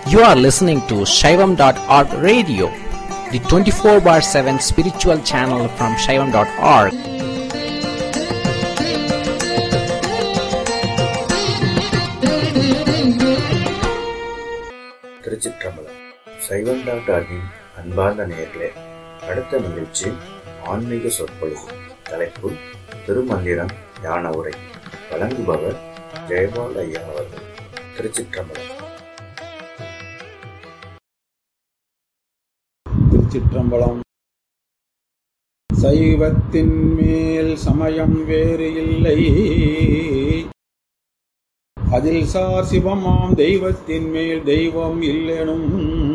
You are listening to Shaivam.org radio, the 24/7 spiritual channel from Shaivam.org. திருச்சிற்றம்பலம். சைவம்.org-இன் அன்பார்ந்த நேயர்களே, அடுத்த நிகழ்ச்சி ஆன்மீக சொற்பொழிவு. தலைப்பு திருமந்திரம் ஞான உரை. வழங்குபவர் ஜெயபால் ஐயா அவர்கள். திருச்சிற்றம்பலம். திருச்சிற்றம்பலம். சைவத்தின் மேல் சமயம் வேறு இல்லை, அதில் சார் சிவமாம் தெய்வத்தின் மேல் தெய்வம் இல்லெனும்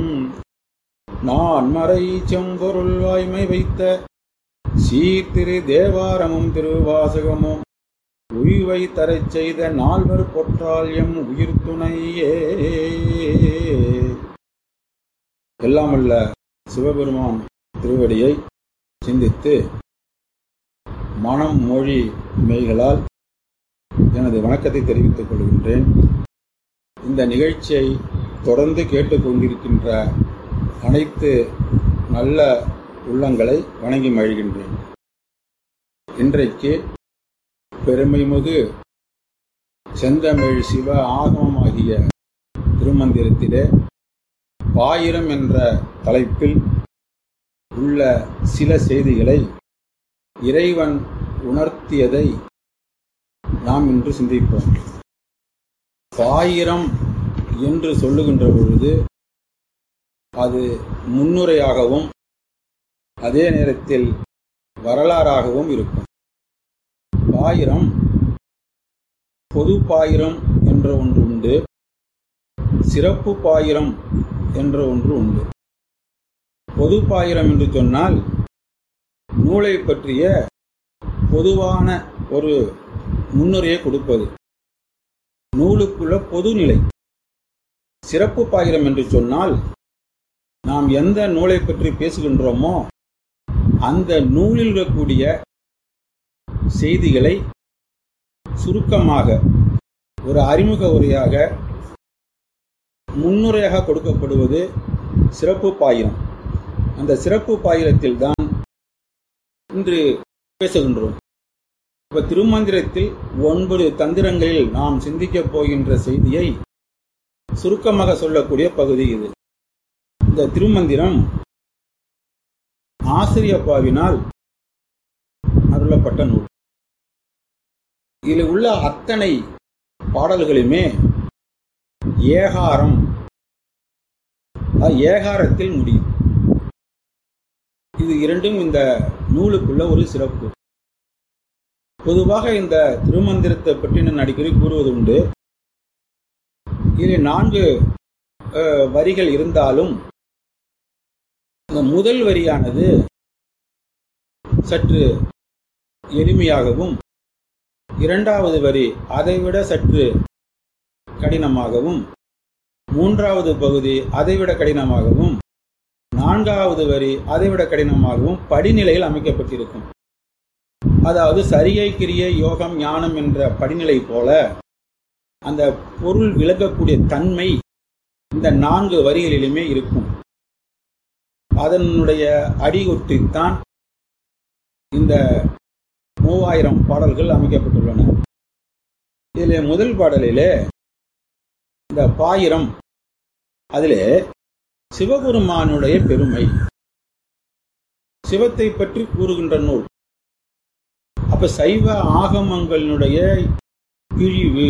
நான் மறை செம்பொருள் வாய்மை வைத்த சீர்திரு தேவாரமும் திருவாசகமும் உய்வை தரச் செய்த நால்வர் பொற்றால் எம் உயிர் துணையே. எல்லாமல்ல சிவபெருமான் திருவடியை சிந்தித்து மனம் மொழி மெய்களால் எனது வணக்கத்தை தெரிவித்துக் கொள்கின்றேன். இந்த நிகழ்ச்சியை தொடர்ந்து கேட்டுக்கொண்டிருக்கின்ற அனைத்து நல்ல உள்ளங்களை வணங்கி மகிழ்கின்றேன். இன்றைக்கு பெருமைமிகு செந்தமிழ் சிவ ஆகமமாகிய திருமந்திரத்திலே பாயிரம் என்ற தலைப்பில் உள்ள சில செய்திகளை இறைவன் உணர்த்தியதை நாம் இன்று சிந்திப்போம். பாயிரம் என்று சொல்லுகின்ற பொழுது அது முன்னுரையாகவும் அதே நேரத்தில் வரலாறாகவும் இருக்கும். பாயிரம், பொது பாயிரம் என்ற ஒன்று உண்டு, சிறப்பு பாயிரம் என்ற ஒன்று உண்டு. பொது பாயிரம் என்று சொன்னால் நூலை பற்றிய பொதுவான ஒரு முன்னுரையை கொடுப்பது, நூலுக்குள்ள பொதுநிலை. சிறப்பு பாயிரம் என்று சொன்னால் நாம் எந்த நூலை பற்றி பேசுகின்றோமோ அந்த நூலில் இருக்கக்கூடிய செய்திகளை சுருக்கமாக ஒரு அறிமுக உரையாக முன்னுரையாக கொடுக்கப்படுவது சிறப்பு பாயிரம். அந்த சிறப்பு பாயிரத்தில் தான் இன்று பேசுகின்றோம். இப்ப திருமந்திரத்தில் 9 தந்திரங்களில் நாம் சிந்திக்கப் போகின்ற செய்தியை சுருக்கமாக சொல்லக்கூடிய பகுதி இது. இந்த திருமந்திரம் ஆசிரியப்பாவினால் அருளப்பட்ட நூல். இதில் உள்ள அத்தனை பாடல்களுமே ஏகாரம், ஏகாரத்தில் முடியும். இது இரண்டும் இந்த நூலுக்குள்ள ஒரு சிறப்பு. பொதுவாக இந்த திருமந்திரத்தை பற்றி நான் அடிக்கடி கூறுவது உண்டு. இதில் 4 வரிகள் இருந்தாலும் இந்த முதல் வரியானது சற்று எளிமையாகவும், இரண்டாவது வரி அதைவிட சற்று கடினமாகவும், மூன்றாவது பகுதி அதைவிட கடினமாகவும், நான்காவது வரி அதைவிட கடினமாகவும் படிநிலையில் அமைக்கப்பட்டிருக்கும். அதாவது சரியை கிரியை யோகம் ஞானம் என்ற படிநிலை போல அந்த பொருள் விளக்கக்கூடிய தன்மை இந்த 4 வரிகளிலுமே இருக்கும். அதனுடைய அடியொற்றித்தான் இந்த 3000 பாடல்கள் அமைக்கப்பட்டுள்ளன. இதில் முதல் பாடலிலே இந்த பாயிரம், அதிலே சிவபெருமானுடைய பெருமை, சிவத்தை பற்றி கூறுகின்ற நூல். அப்ப சைவ ஆகமங்களுடைய பிழிவு,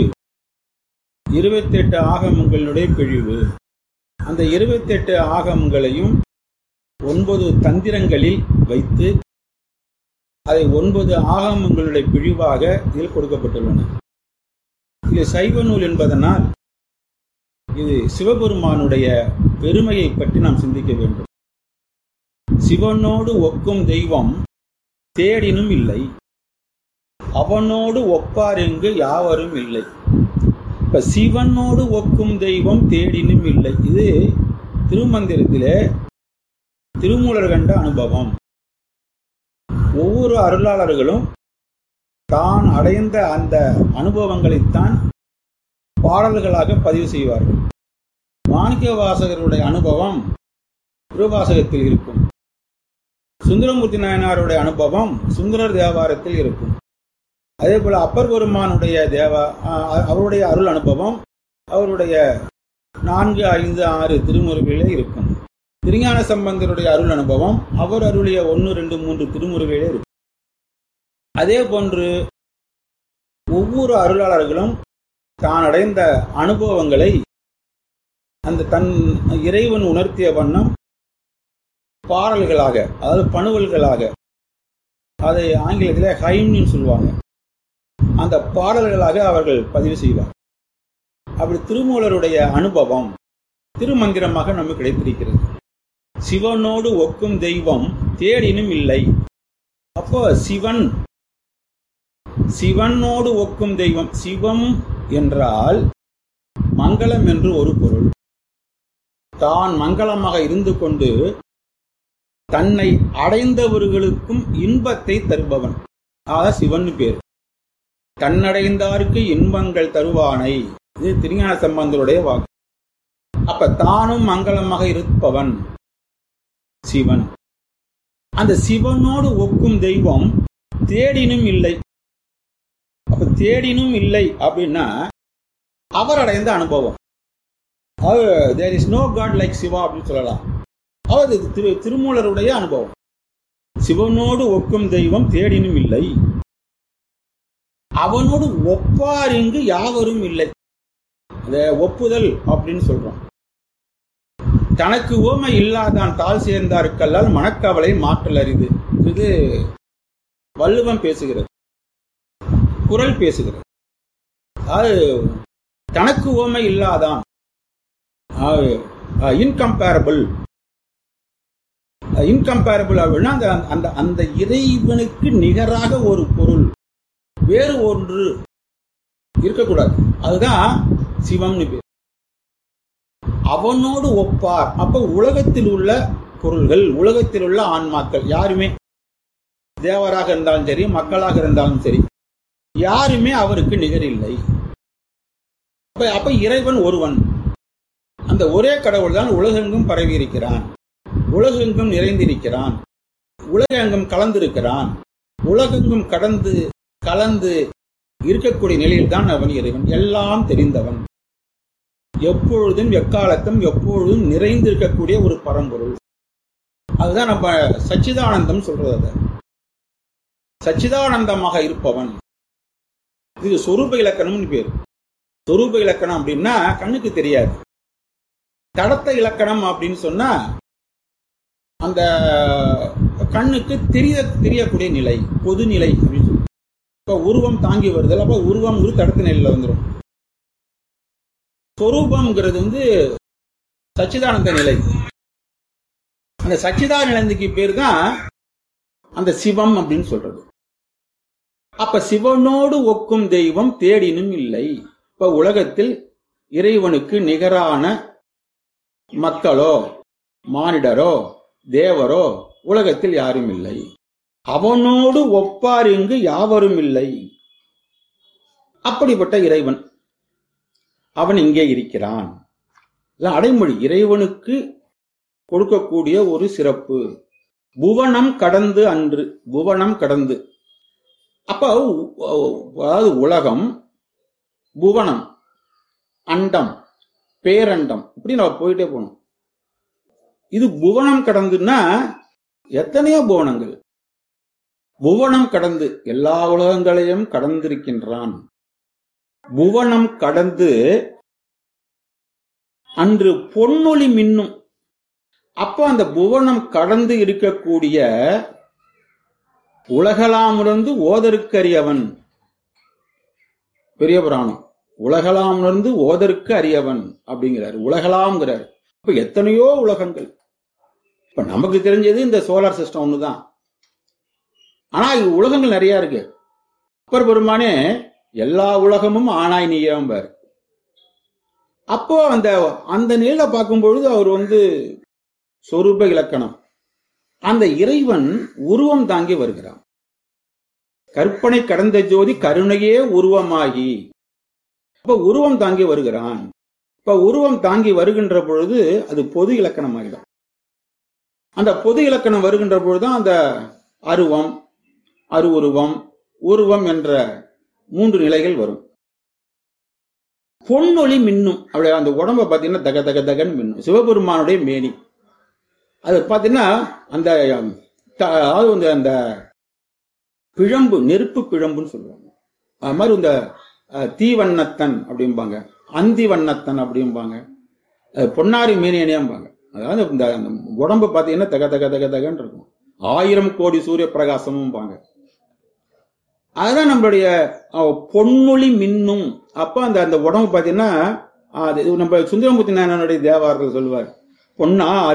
28 ஆகமங்களுடைய பிழிவு, அந்த 28 ஆகமங்களையும் 9 தந்திரங்களில் வைத்து அதை 9 ஆகமங்களுடைய பிழிவாக இதில் கொடுக்கப்பட்டுள்ளன. இது சைவ நூல் என்பதனால் இது சிவபெருமானுடைய பெருமையை பற்றி நாம் சிந்திக்க வேண்டும். சிவனோடு ஒக்கும் தெய்வம் தேடினும் இல்லை, அவனோடு ஒப்பாரெங்கு யாவரும் இல்லை. இப்ப சிவனோடு ஒக்கும் தெய்வம் தேடினும் இல்லை. இது திருமந்திரத்திலே திருமூலர் கண்ட அனுபவம். ஒவ்வொரு அருளாளர்களும் தான் அடைந்த அந்த அனுபவங்களைத்தான் பாடல்களாக பதிவு செய்வார்கள். மாணிக்கவாசகருடைய அனுபவம் திருவாசகத்தில் இருக்கும். சுந்தரமூர்த்தி நாயனாருடைய அனுபவம் சுந்தரர் தேவாரத்தில் இருக்கும். அதே போல அப்பர் பெருமானுடைய அவருடைய அருள் அனுபவம் அவருடைய 4, 5, 6 திருமுறைகளிலே இருக்கும். திருஞான சம்பந்தருடைய அருள் அனுபவம் அவர் அருளிய 1, 2, 3 திருமுறைகளிலே இருக்கும். அதே போன்று ஒவ்வொரு அருளாளர்களும் தான் அடைந்த அனுபவங்களை அந்த தன் இறைவன் உணர்த்திய வண்ணம் பாடல்களாக, அதாவது பணுவல்களாக, அதை ஆங்கிலத்தில் ஹைம்னு சொல்லுவாங்க, அந்த பாடல்களாக அவர்கள் பதிவு செய்வார். அப்படி திருமூலருடைய அனுபவம் திருமந்திரமாக நமக்கு கிடைத்திருக்கிறது. சிவனோடு ஒக்கும் தெய்வம் தேடினும் இல்லை. அப்போ சிவனோடு ஒக்கும் தெய்வம், சிவம் என்றால் மங்களம் என்று ஒரு பொருள். தான் மங்களமாக இருந்து கொண்டு தன்னை அடைந்தவர்களுக்கும் இன்பத்தை தருபவன், ஆக சிவன் பேர். தன்னடைந்தாருக்கு இன்பங்கள் தருவானை, இது திருஞான சம்பந்தருடைய வாக்கு. அப்ப தானும் மங்களமாக இருப்பவன் சிவன். அந்த சிவனோடு ஒக்கும் தெய்வம் தேடினும் இல்லை. அப்ப தேடினும் இல்லை அப்படின்னா அவர் அடைந்த அனுபவம். there is no God like Siva அப்படின்னு சொல்லலாம். அது திருமூலருடைய அனுபவம். சிவனோடு ஒக்கும் தெய்வம் தேடினும் இல்லை, அவனோடு ஒப்பார் இங்கு யாவரும் இல்லை. ஒப்புதல் அப்படின்னு சொல்றோம். தனக்கு ஓமை இல்லாதான் தாழ் சேர்ந்தாருக்கல்லால் மனக்கவலை மாற்றல் அரிது. இது வள்ளுவம் பேசுகிறது, குறள் பேசுகிறது. அது தனக்கு ஓமை இல்லாதான், இன்கம்பேரபிள் அப்படின்னா அந்த இறைவனுக்கு நிகராக ஒரு பொருள் வேறு ஒன்று இருக்கக்கூடாது. அதுதான் சிவம்னு பேர். அவனோடு ஒப்பார். அப்ப உலகத்தில் உள்ள பொருள்கள், உலகத்தில் உள்ள ஆன்மாக்கள் யாருமே, தேவராக இருந்தாலும் சரி, மக்களாக இருந்தாலும் சரி, யாருமே அவருக்கு நிகரில்லை. அப்ப இறைவன் ஒருவன். அந்த ஒரே கடவுள் தான் உலகெங்கும் பரவி இருக்கிறான், உலகெங்கும் நிறைந்திருக்கிறான், உலகெங்கும் கலந்திருக்கிறான். உலகெங்கும் கலந்து இருக்கக்கூடிய நிலையில் தான் அவன் இறைவன். எல்லாம் தெரிந்தவன், எப்பொழுதும் எக்காலத்தும் எப்பொழுதும் நிறைந்திருக்கக்கூடிய ஒரு பரம்பொருள். அதுதான் நம்ம சச்சிதானந்தம் சொல்றது. சச்சிதானந்தமாக இருப்பவன். இது சொரூப இலக்கணம்னு பேர். சொரூப இலக்கணம் அப்படின்னா கண்ணுக்கு தெரியாது. தடத்த இலக்கணம் அப்படின்னு சொன்னா அந்த கண்ணுக்கு தெரியக்கூடிய நிலை, பொது நிலை அப்படின்னு சொல்லி. இப்ப உருவம் தாங்கி வருதல், அப்ப உருவம் ஒரு தடத்த நிலையில வந்துடும். சொரூபம்ங்கிறது சச்சிதானந்த நிலை. அந்த சச்சிதானந்த நிலைக்கு பேர் தான் அந்த சிவம் அப்படின்னு சொல்றது. அப்ப சிவனோடு ஒக்கும் தெய்வம் தேடினும் இல்லை. இப்ப உலகத்தில் இறைவனுக்கு நிகரான மக்களோ மானிடரோ தேவரோ உலகத்தில் யாரும் இல்லை. அவனோடு ஒப்பார் இங்கு யாவரும் இல்லை. அப்படிப்பட்ட இறைவன் அவன் இங்கே இருக்கிறான். அடைமொழி இறைவனுக்கு கொடுக்கக்கூடிய ஒரு சிறப்பு. புவனம் கடந்து அன்று, புவனம் கடந்து. அப்ப அதாவது உலகம், புவனம், அண்டம், பேரண்டம், இப்படி நம்ம போயிட்டே போகணும். இது புவனம் கடந்துன்னா எத்தனையோ புவனங்கள். புவனம் கடந்து எல்லா உலகங்களையும் கடந்திருக்கின்றான். புவனம் கடந்து அன்று பொன்னொளி மின்னும். அப்ப அந்த புவனம் கடந்து இருக்கக்கூடிய உலகலாமுணர்ந்து ஓதற்கு அறியவன். பெரிய புராணம் உலகலாமுணர்ந்து ஓதற்கு அறியவன் அப்படிங்கிறார். உலகலாம்ங்கிறார். இப்ப எத்தனையோ உலகங்கள். இப்ப நமக்கு தெரிஞ்சது இந்த சோலார் சிஸ்டம் ஒண்ணுதான். ஆனா இது உலகங்கள் நிறைய இருக்கு. அப்பர் பெருமானே எல்லா உலகமும் ஆனாய் நீயம்பார். அப்போ அந்த நிலையில பார்க்கும் பொழுது அவர் சொரூப இலக்கணம். அந்த இறைவன் உருவம் தாங்கி வருகிறான். கற்பனை கடந்த ஜோதி கருணையே உருவமாகி அப்ப உருவம் தாங்கி வருகிறான். இப்ப உருவம் தாங்கி வருகின்ற பொழுது அது பொது இலக்கணம் ஆகிடும். அந்த பொது இலக்கணம் வருகின்ற பொழுதுதான் அந்த அருவம், அருவுருவம், உருவம் என்ற 3 நிலைகள் வரும். பொன்னொளி மின்னும். அப்படியே அந்த உடம்ப பாத்தீங்கன்னா தக தக தகன்னு மின்னும். சிவபெருமானுடைய மேனி அது பாத்தீங்கன்னா அந்த அதாவது அந்த பிழம்பு, நெருப்பு பிழம்புன்னு சொல்லுவாங்க. அது மாதிரி இந்த தீவண்ணத்தன் அப்படிம்பாங்க, அந்தி வண்ணத்தன் அப்படிம்பாங்க, பொன்னாரி மேனியனியாம்பாங்க. அதாவது இந்த உடம்பு பாத்தீங்கன்னா தக தக தக தகன்னு இருக்கும். 1000 கோடி சூரிய பிரகாசமும் பாங்க. அதுதான் நம்மளுடைய பொன்னொளி மின்னும். அப்ப அந்த உடம்பு பாத்தீங்கன்னா நம்ம சுந்தரமூர்த்தி நாயனாருடைய தேவாரத்தில் சொல்லுவார், பொன்னா